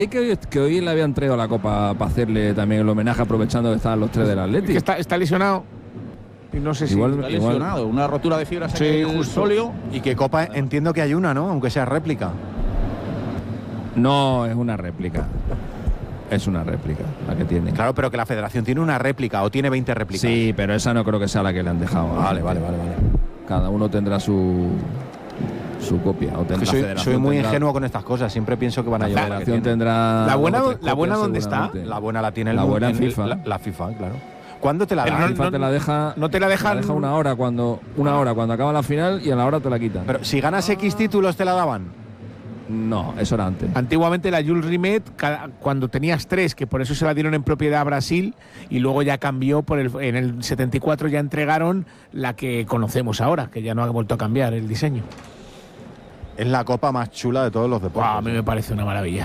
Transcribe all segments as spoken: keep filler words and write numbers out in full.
que hoy, que hoy le habían traído la copa para hacerle también el homenaje, aprovechando que estaban los tres del Atlético. Que está, está lesionado. Y no sé igual, si Está igual. lesionado, una rotura de fibras Sí, en el justo. sóleo. Y que copa entiendo que hay una, ¿no? Aunque sea réplica. No, es una réplica. Es una réplica la que tiene. Claro, pero que la federación tiene una réplica o tiene veinte réplicas. Sí, pero esa no creo que sea la que le han dejado. Vale, vale, vale, vale. Cada uno tendrá su su copia. O Es tendrá, que soy, federación soy muy tendrá, ingenuo con estas cosas. Siempre pienso que van a La llevar. federación tendrá. La buena, dos o tres la buena copias, ¿dónde está? seguramente. La buena la tiene el La buena en el- FIFA. La, la FIFA, claro. ¿Cuándo te la Pero dan? La no- FIFA te la deja. no te la dejan- deja una hora cuando una hora cuando acaba la final y a la hora te la quitan. Pero si ganas X títulos te la daban. no, eso era antes. Antiguamente la Jules Rimet, cada- cuando tenías tres, que por eso se la dieron en propiedad a Brasil, y luego ya cambió, por el, en el setenta y cuatro ya entregaron la que conocemos ahora, que ya no ha vuelto a cambiar el diseño. Es la copa más chula de todos los deportes. Buah, a mí me parece una maravilla.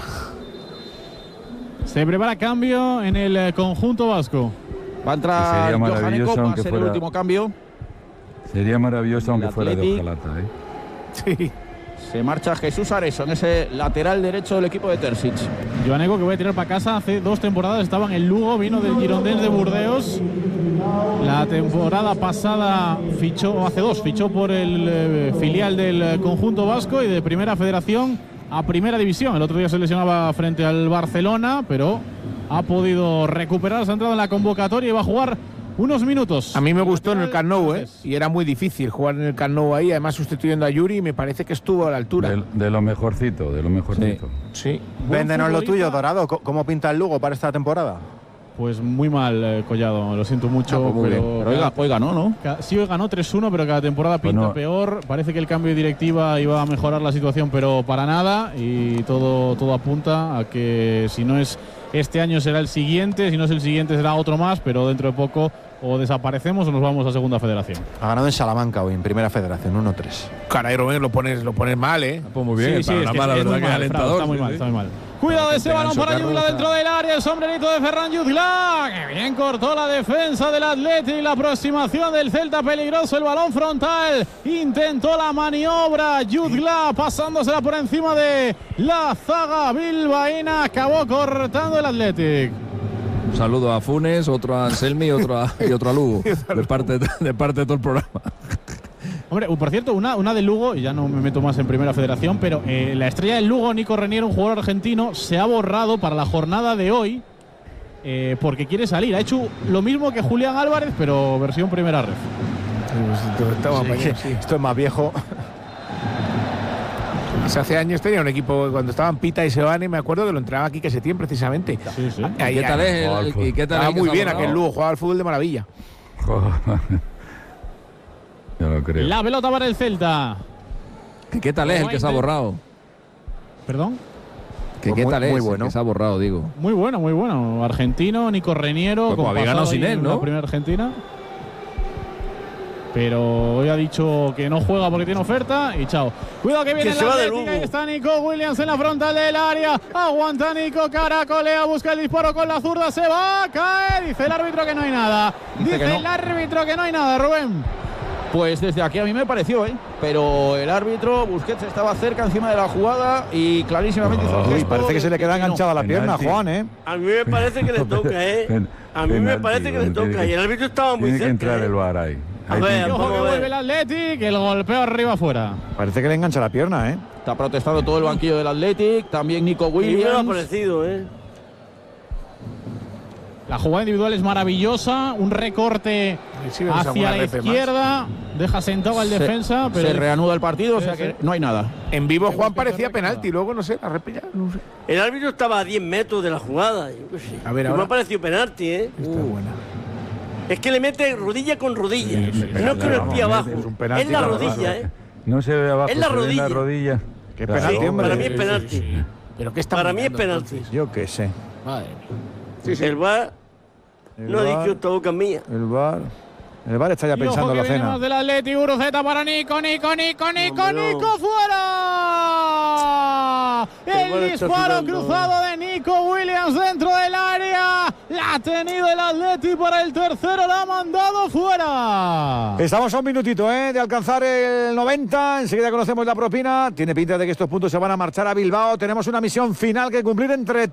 Se prepara cambio en el eh, conjunto vasco. Va a entrar Sería Johan maravilloso Ekop, va a aunque ser el fuera- último cambio. Sería maravilloso aunque El fuera de Athletic. hojalata, ¿eh? Sí. Se marcha Jesús Areso en ese lateral derecho del equipo de Terzic. Joan Eko, que voy a tirar para casa, hace dos temporadas estaba en el Lugo, vino del Girondins de Burdeos. La temporada pasada fichó, o hace dos, fichó por el eh, filial del eh, conjunto vasco y de primera federación a primera división. El otro día se lesionaba frente al Barcelona, pero ha podido recuperar, se ha entrado en la convocatoria y va a jugar unos minutos. A mí me gustó en el Camp Nou, ¿eh? Y era muy difícil jugar en el Camp Nou ahí, además sustituyendo a Yuri, y me parece que estuvo a la altura. De, de lo mejorcito, de lo mejorcito. Sí. Véndenos lo futbolista. tuyo, Dorado. ¿Cómo- ¿Cómo pinta el Lugo para esta temporada? Pues muy mal, eh, Collado, lo siento mucho. Ah, pues muy pero bien. Pero oiga, oiga, no, ¿no? Ca- Sí, hoy ganó tres uno, pero cada temporada pinta Bueno. peor. Parece que el cambio de directiva iba a mejorar la situación, pero para nada. Y todo, todo apunta a que si no es este año será el siguiente, si no es el siguiente será otro más, pero dentro de poco o desaparecemos o nos vamos a segunda federación. Ha ganado en Salamanca hoy, en Primera Federación, uno tres. Caray, Rubén, lo pones, lo pones mal, ¿eh? Pues muy bien, Sí, el sí, es que panorama, la es muy verdad que es mal, Fran, alentador. está muy sí, mal, sí. está muy mal. Cuidado ese tengan balón su para carroza. Yugla dentro del área, el sombrerito de Ferran Yugla, que bien cortó la defensa del Atleti, la aproximación del Celta peligroso, el balón frontal, intentó la maniobra, Yugla pasándosela por encima de la zaga bilbaína, acabó cortando el Athletic. Un saludo a Funes, otro a Anselmi y otro a, y otro a Lugo. De parte, de parte de todo el programa. Hombre, por cierto, una, una del Lugo, y ya no me meto más en Primera Federación, pero eh, la estrella del Lugo, Nico Reniero, un jugador argentino, se ha borrado para la jornada de hoy eh, porque quiere salir. Ha hecho lo mismo que Julián Álvarez, pero versión primera ref. Esto es más viejo. Pues hace años tenía un equipo, cuando estaban Pita y Sebane, me acuerdo que lo entrenaba aquí que Setién precisamente. Sí, sí. Ahí- ¿Qué tal ahí- es? el- el- ¿Y qué tal Estaba es que muy se ha bien borrado? aquel Lugo, jugaba al fútbol de maravilla. Yo lo creo. La pelota para el Celta. ¿Qué, qué tal es el que se ha borrado? Perdón. ¿Qué, Pues qué muy- tal es muy el bueno. que se ha borrado, digo? Muy bueno, muy bueno. Argentino, Nico Reniero. Pues, pues, con había pasado ganado sin ahí él, en ¿no? La primera Argentina. Pero hoy ha dicho que no juega porque tiene oferta y chao. Cuidado que viene Que el se va de Atlético, Lugo. ahí está Nico Williams en la frontal del área. Aguanta Nico, caracolea, busca el disparo con la zurda, se va, cae. Dice el árbitro que no hay nada. Dice Dice que no. el árbitro que no hay nada, Rubén. Pues desde aquí a mí me pareció, ¿eh? Pero el árbitro, Busquets, estaba cerca encima de la jugada y clarísimamente hizo el Uy, gesto parece que se le queda de no. enganchada la pierna, Penalti. Juan, ¿eh? A mí me parece que le toca, ¿eh? Pen- A mí me penalti, parece que le bueno, toca. tiene Y que- el árbitro estaba muy Tiene que cerca. entrar ¿eh? el V A R ahí. A Ahí ver, tiene- Y ojo vamos que a ver. vuelve el Athletic, el golpeo arriba afuera. Parece que le engancha la pierna, ¿eh? Está protestando todo el banquillo del Athletic, también Nico Y me lo ha Williams. parecido, ¿eh? La jugada individual es maravillosa, un recorte Sí, vemos hacia alguna la repe más. izquierda, deja sentado al Se- defensa, pero se reanuda el partido, o sea Sí, que sí. no hay nada. En vivo Juan que parecía correcto. penalti, luego no sé, la repe ya, no sé. El árbitro estaba a diez metros de la jugada. Yo qué sé. A ver, Y ahora. me ha parecido penalti, ¿eh? Está buena. Es que le mete rodilla con rodilla. Sí, sí, no es con el vamos, pie abajo. es un penalti, Es la claro, rodilla, claro. ¿eh? No se ve abajo, Es la se ve en la rodilla. rodilla. Qué Claro, penalti, Sí, hombre. para mí es penalti. Pero ¿qué está Para mí es mirando, penalti. Yo qué sé. Madre mía. El V A R El no V A dijo R, esta boca mía. El V A R. El V A R está ya Y ojo pensando en que la viene cena. más del Atleti, Guruceta para Nico, Nico, Nico, Nico, Hombre, no. Nico, fuera. El V A El R está disparo jugando. cruzado de Nico Williams dentro del área. La ha tenido el Atleti para el tercero, la ha mandado fuera. Estamos a un minutito, ¿eh? De alcanzar el noventa. Enseguida conocemos la propina. Tiene pinta de que estos puntos se van a marchar a Bilbao. Tenemos una misión final que cumplir entre